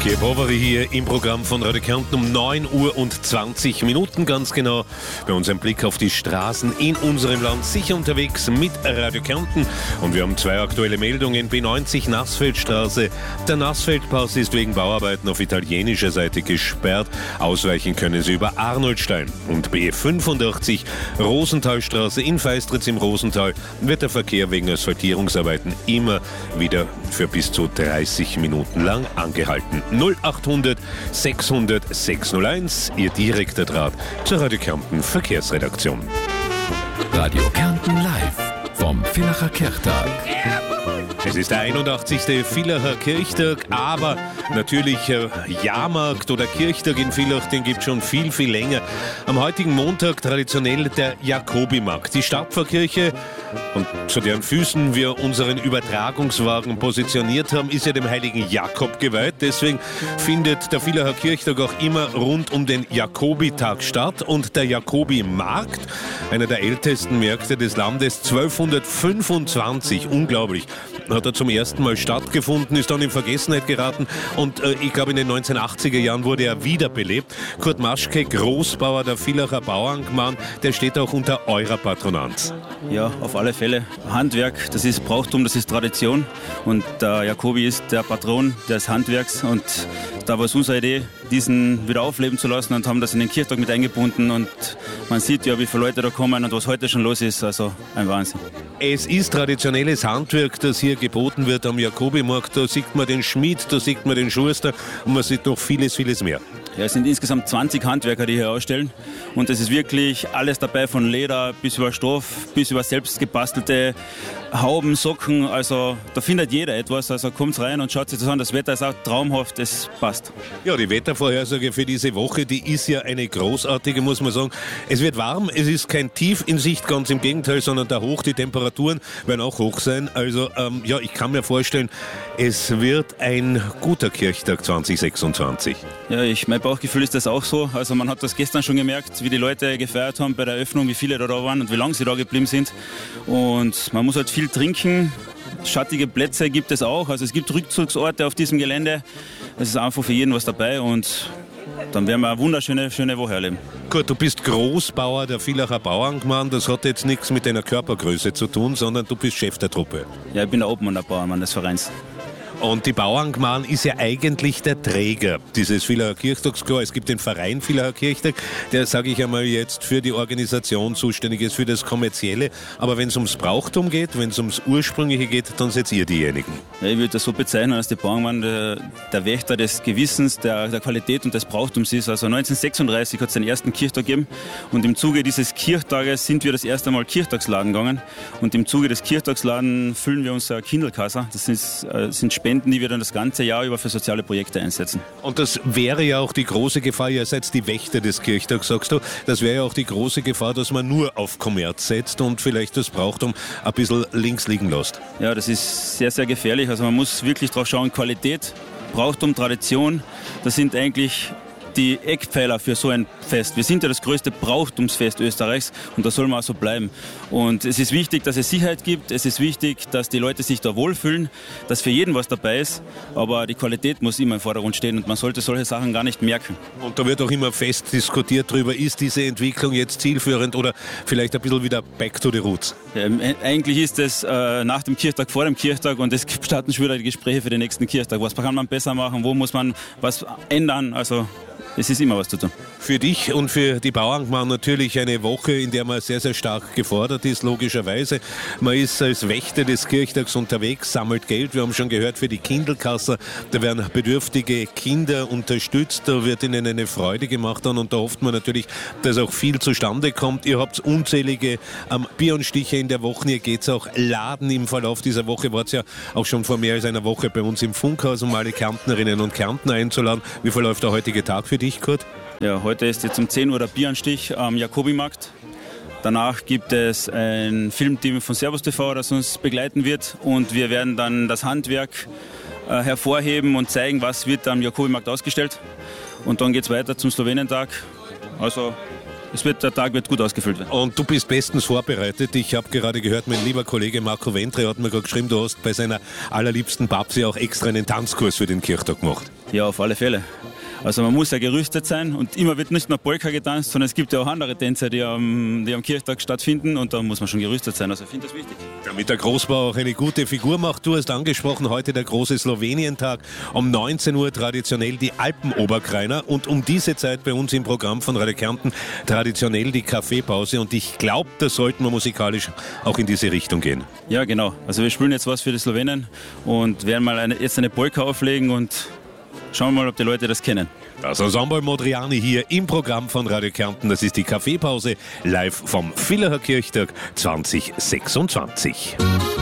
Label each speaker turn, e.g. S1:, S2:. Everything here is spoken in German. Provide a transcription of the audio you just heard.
S1: Kiew Bovary hier im Programm von Radio Kärnten um 9:20 Uhr ganz genau. Bei uns ein Blick auf die Straßen in unserem Land, sicher unterwegs mit Radio Kärnten. Und wir haben zwei aktuelle Meldungen. B90 Nassfeldstraße. Der Nassfeldpass ist wegen Bauarbeiten auf italienischer Seite gesperrt. Ausweichen können Sie über Arnoldstein. Und B85 Rosenthalstraße in Feistritz im Rosental wird der Verkehr wegen Asphaltierungsarbeiten immer wieder für bis zu 30 Minuten lang angehalten. 0800 600 601, Ihr direkter Draht zur Radio Kärnten Verkehrsredaktion.
S2: Radio Kärnten live vom Villacher Kirchtag.
S1: Es ist der 81. Villacher Kirchtag, aber natürlich Jahrmarkt oder Kirchtag in Villach, den gibt es schon viel, viel länger. Am heutigen Montag traditionell der Jakobimarkt. Die Stadtpfarrkirche, und zu deren Füßen wir unseren Übertragungswagen positioniert haben, ist ja dem heiligen Jakob geweiht. Deswegen findet der Villacher Kirchtag auch immer rund um den Jakobitag statt. Und der Jakobimarkt, einer der ältesten Märkte des Landes, 1225, unglaublich, hat er zum ersten Mal stattgefunden, ist dann in Vergessenheit geraten und ich glaube in den 1980er Jahren wurde er wiederbelebt. Kurt Maschke, Großbauer der Villacher Bauerngemeinde, der steht auch unter eurer Patronanz.
S3: Ja, auf alle Fälle. Handwerk, das ist Brauchtum, das ist Tradition und der Jakobi ist der Patron des Handwerks und da war es unsere Idee, diesen wieder aufleben zu lassen und haben das in den Kirchtag mit eingebunden und man sieht ja, wie viele Leute da kommen und was heute schon los ist, also ein Wahnsinn.
S1: Es ist traditionelles Handwerk, das hier geboten wird am Jakobimarkt. Da sieht man den Schmied, da sieht man den Schuster und man sieht noch vieles, vieles mehr.
S3: Ja, es sind insgesamt 20 Handwerker, die hier ausstellen und es ist wirklich alles dabei, von Leder bis über Stoff, bis über selbst gebastelte Hauben, Socken, also da findet jeder etwas, also kommt rein und schaut sich das an, das Wetter ist auch traumhaft, es passt.
S1: Ja, die Wettervorhersage für diese Woche, die ist ja eine großartige, muss man sagen. Es wird warm, es ist kein Tief in Sicht, ganz im Gegenteil, sondern da hoch, die Temperaturen werden auch hoch sein, also ja, ich kann mir vorstellen, es wird ein guter Kirchtag 2026.
S3: Ja, mein Bauchgefühl ist das auch so. Also man hat das gestern schon gemerkt, wie die Leute gefeiert haben bei der Eröffnung, wie viele da waren und wie lange sie da geblieben sind. Und man muss halt viel trinken. Schattige Plätze gibt es auch. Also es gibt Rückzugsorte auf diesem Gelände. Es ist einfach für jeden was dabei und dann werden wir eine wunderschöne Woche erleben.
S1: Gut, du bist Großbauer der Villacher Bauerngemeinde. Das hat jetzt nichts mit deiner Körpergröße zu tun, sondern du bist Chef der Truppe.
S3: Ja, ich bin der Obmann der Bauernmann des Vereins.
S1: Und die Bauerngemeinde ist ja eigentlich der Träger dieses Villacher Kirchtags. Klar, es gibt den Verein Villacher Kirchtag, der, sage ich einmal, jetzt für die Organisation zuständig ist, für das Kommerzielle. Aber wenn es ums Brauchtum geht, wenn es ums Ursprüngliche geht, dann seid ihr diejenigen.
S3: Ja, ich würde das so bezeichnen, dass die Bauerngemeinde der Wächter des Gewissens, der Qualität und des Brauchtums ist. Also 1936 hat es den ersten Kirchtag gegeben und im Zuge dieses Kirchtages sind wir das erste Mal Kirchtagsladen gegangen. Und im Zuge des Kirchtagsladen füllen wir unser Kindelkasser. Das sind Spenden, die wir dann das ganze Jahr über für soziale Projekte einsetzen.
S1: Und das wäre ja auch die große Gefahr, ihr seid die Wächter des Kirchtags, sagst du, das wäre ja auch die große Gefahr, dass man nur auf Kommerz setzt und vielleicht das Brauchtum ein bisschen links liegen lässt.
S3: Ja, das ist sehr, sehr gefährlich. Also man muss wirklich drauf schauen, Qualität, Brauchtum, Tradition, das sind eigentlich die Eckpfeiler für so ein Fest. Wir sind ja das größte Brauchtumsfest Österreichs und das soll man auch so bleiben. Und es ist wichtig, dass es Sicherheit gibt, es ist wichtig, dass die Leute sich da wohlfühlen, dass für jeden was dabei ist, aber die Qualität muss immer im Vordergrund stehen und man sollte solche Sachen gar nicht merken.
S1: Und da wird auch immer fest diskutiert darüber, ist diese Entwicklung jetzt zielführend oder vielleicht ein bisschen wieder back to the roots?
S3: Ja, eigentlich ist es nach dem Kirchtag, vor dem Kirchtag und es starten schon wieder die Gespräche für den nächsten Kirchtag. Was kann man besser machen, wo muss man was ändern, also es ist immer was zu tun.
S1: Für dich und für die Bauerngemeinde natürlich eine Woche, in der man sehr, sehr stark gefordert ist, logischerweise. Man ist als Wächter des Kirchtags unterwegs, sammelt Geld. Wir haben schon gehört für die Kindelkasse. Da werden bedürftige Kinder unterstützt. Da wird ihnen eine Freude gemacht und da hofft man natürlich, dass auch viel zustande kommt. Ihr habt unzählige Bieranstiche in der Woche. Ihr geht auch laden im Verlauf dieser Woche. Wart ja auch schon vor mehr als einer Woche bei uns im Funkhaus, um alle Kärntnerinnen und Kärntner einzuladen. Wie verläuft der heutige Tag für dich, Kurt?
S3: Ja, heute ist jetzt um 10 Uhr der Bieranstich am Jakobimarkt. Danach gibt es ein Filmteam von Servus TV, das uns begleiten wird und wir werden dann das Handwerk hervorheben und zeigen, was wird am Jakobimarkt ausgestellt. Und dann geht es weiter zum Slowenientag. Also der Tag wird gut ausgefüllt werden.
S1: Und du bist bestens vorbereitet. Ich habe gerade gehört, mein lieber Kollege Marco Ventre hat mir gerade geschrieben, du hast bei seiner allerliebsten Babsi auch extra einen Tanzkurs für den Kirchtag gemacht.
S3: Ja, auf alle Fälle. Also man muss ja gerüstet sein und immer wird nicht nur Polka getanzt, sondern es gibt ja auch andere Tänze, die am Kirchtag stattfinden und da muss man schon gerüstet sein. Also ich finde das wichtig.
S1: Damit der Großbauer auch eine gute Figur macht. Du hast angesprochen, heute der große Slowenientag. Um 19 Uhr traditionell die Alpenoberkreiner und um diese Zeit bei uns im Programm von Radio Kärnten traditionell die Kaffeepause. Und ich glaube, da sollten wir musikalisch auch in diese Richtung gehen.
S3: Ja, genau. Also wir spielen jetzt was für die Slowenen und werden mal jetzt eine Polka auflegen und schauen wir mal, ob die Leute das kennen.
S1: Das Ensemble Modriani hier im Programm von Radio Kärnten. Das ist die Kaffeepause live vom Villacher Kirchtag 2026.